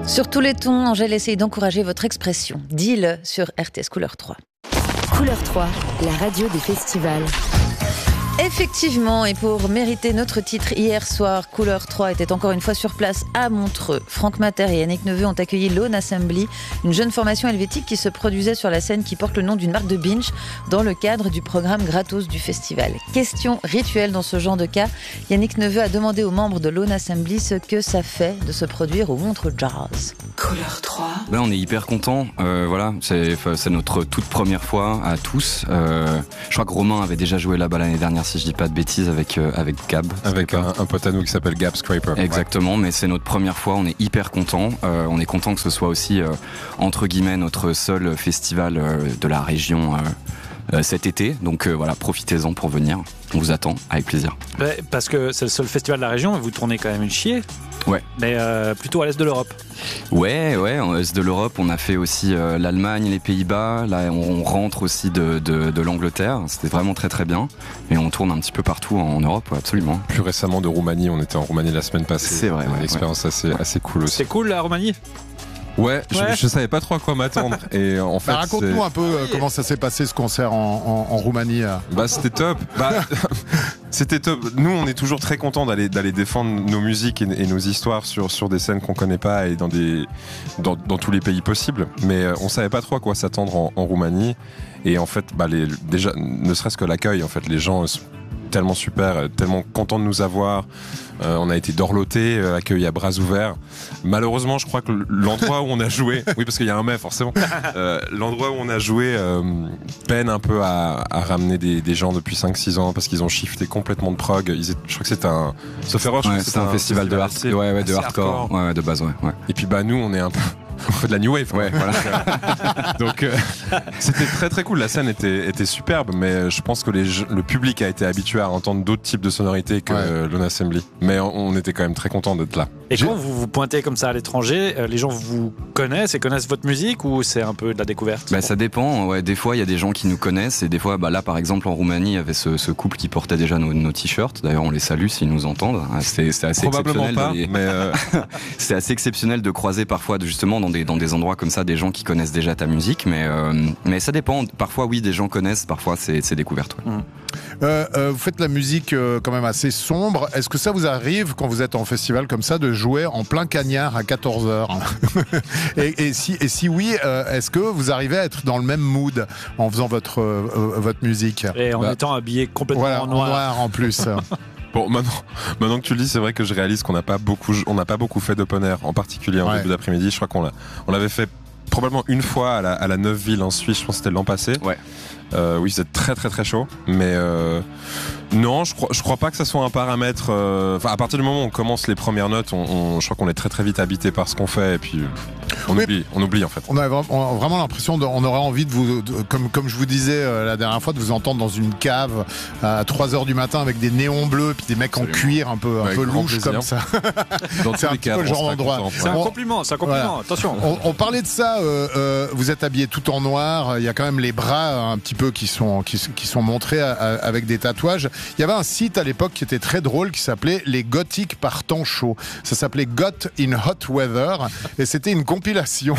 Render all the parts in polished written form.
Sur tous les tons, Angèle essaye d'encourager votre expression. Dis-le sur RTS Couleur 3. Couleur 3, la radio des festivals. Effectivement, et pour mériter notre titre hier soir, Couleur 3 était encore une fois sur place à Montreux. Franck Mater et Yannick Neveu ont accueilli Lone Assembly, une jeune formation helvétique qui se produisait sur la scène qui porte le nom d'une marque de binge dans le cadre du programme gratos du festival. Question rituelle dans ce genre de cas, Yannick Neveu a demandé aux membres de Lone Assembly ce que ça fait de se produire au Montreux Jazz. Couleur 3. Ben, on est hyper contents, voilà, c'est notre toute première fois à tous. Je crois que Romain avait déjà joué là-bas l'année dernière, si je dis pas de bêtises, avec Gab. Avec un pote à nous qui s'appelle Gab Scraper. Exactement, mais c'est notre première fois, on est hyper contents. On est content que ce soit aussi, entre guillemets, notre seul festival de la région cet été. Donc voilà, profitez-en pour venir. On vous attend avec plaisir. Ouais, parce que c'est le seul festival de la région et vous tournez quand même une chier. Ouais. Mais plutôt à l'est de l'Europe. Ouais, en est de l'Europe, on a fait aussi l'Allemagne, les Pays-Bas. Là, on rentre aussi de l'Angleterre. C'était vraiment très très bien. Et on tourne un petit peu partout en Europe, ouais, absolument. Plus récemment de Roumanie, on était en Roumanie la semaine passée. C'est vrai, une expérience assez cool aussi. C'est cool la Roumanie. Ouais, je savais pas trop à quoi m'attendre. Et en fait, raconte-nous un peu comment ça s'est passé ce concert en Roumanie. Bah c'était top. C'était top. Nous, on est toujours très contents d'aller défendre nos musiques et nos histoires sur des scènes qu'on connaît pas et dans tous les pays possibles. Mais on savait pas trop à quoi s'attendre en Roumanie. Et en fait, déjà, ne serait-ce que l'accueil, en fait, les gens sont tellement super, tellement contents de nous avoir. On a été dorlotés, accueillis à bras ouverts. Malheureusement, je crois que l'endroit où on a joué, oui parce qu'il y a un mais forcément, l'endroit où on a joué peine un peu à ramener des gens depuis 5-6 ans parce qu'ils ont shifté complètement de prog. Je crois que c'était un... Sauf erreur, je crois que c'était un festival de hardcore, ouais, de base, ouais. Et puis nous, on est un peu... On fait de la new wave, ouais, voilà. Donc c'était très très cool. La scène était superbe, mais je pense que le public a été habitué à entendre d'autres types de sonorités que Lone Assembly. Mais on était quand même très contents d'être là. Et quand vous vous pointez comme ça à l'étranger, les gens vous connaissent et connaissent votre musique ou c'est un peu de la découverte? Ça dépend. Ouais, des fois il y a des gens qui nous connaissent et des fois, là par exemple en Roumanie, il y avait ce couple qui portait déjà nos t-shirts. D'ailleurs, on les salue s'ils nous entendent. C'est assez probablement exceptionnel. Pas, mais c'est assez exceptionnel de croiser parfois justement dans des endroits comme ça des gens qui connaissent déjà ta musique, mais ça dépend. Parfois oui, des gens connaissent, parfois c'est découverte. Ouais. Vous faites de la musique quand même assez sombre. Est-ce que ça vous arrive quand vous êtes en festival comme ça de jouer en plein cagnard à 14h? et si oui, est-ce que vous arrivez à être dans le même mood en faisant votre musique? Et en étant habillé complètement en noir. En noir en plus. Bon, maintenant que tu le dis, c'est vrai que je réalise qu'on n'a pas beaucoup fait d'open air, en particulier en début d'après-midi. Je crois qu'on l'avait fait probablement une fois à la Neuveville en Suisse. Je pense que c'était l'an passé. Ouais. Oui, c'est très très très chaud, mais non, je crois pas que ça soit un paramètre. À partir du moment où on commence les premières notes, je crois qu'on est très très vite habité par ce qu'on fait et puis on oublie en fait. On a vraiment l'impression on aurait envie de vous, comme je vous disais la dernière fois, de vous entendre dans une cave à 3h du matin avec des néons bleus puis des mecs en cuir un peu louches comme ça. C'est un peu le genre d'endroit. C'est un compliment, voilà. Attention. On parlait de ça. Vous êtes habillé tout en noir. Il y a quand même les bras un petit peu qui sont montrés avec des tatouages. Il y avait un site à l'époque qui était très drôle qui s'appelait Les Gothiques par temps chaud. Ça s'appelait Goth in Hot Weather et c'était une compilation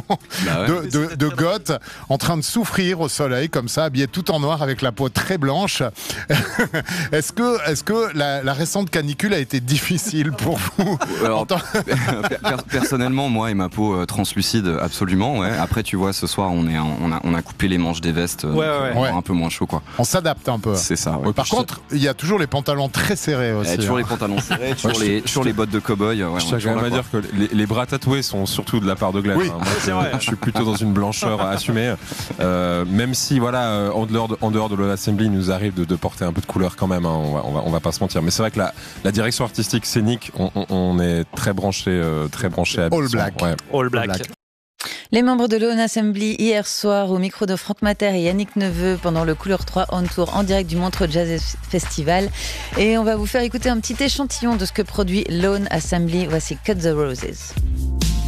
de goths en train de souffrir au soleil comme ça, habillés tout en noir avec la peau très blanche. Est-ce que la récente canicule a été difficile pour vous? Alors, personnellement, moi et ma peau translucide, absolument. Ouais. Après, tu vois, ce soir, on a coupé les manches des vestes. Un peu moins chaud, quoi. On s'adapte un peu. C'est ça. Ouais. Par contre, il y a toujours les pantalons très serrés aussi. Toujours les pantalons serrés, toujours les bottes de cow-boy. Je tiens quand même à dire que les bras tatoués sont surtout de la part de Glenn. Oui, moi, c'est vrai. Je suis plutôt dans une blancheur assumée. Même si, en dehors de Lone Assembly, il nous arrive de porter un peu de couleur quand même. Hein, on va pas se mentir. Mais c'est vrai que la direction artistique scénique, on est très branché à All Black. Ouais. All Black. Les membres de Lone Assembly hier soir au micro de Franck Mater et Yannick Neveu pendant le Couleur 3 on tour en direct du Montreux Jazz Festival. Et on va vous faire écouter un petit échantillon de ce que produit Lone Assembly. Voici Cut the Roses.